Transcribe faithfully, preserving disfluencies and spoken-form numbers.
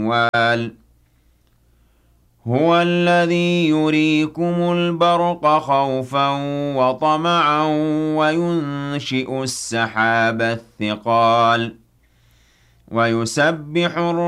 الْأَمْوَالِ هُوَ الَّذِي يُرِيكُمُ الْبَرْقَ خَوْفًا وَطَمَعًا وَيُنشِئُ السَّحَابَ الثِّقَالَ وَيُسَبِّحُ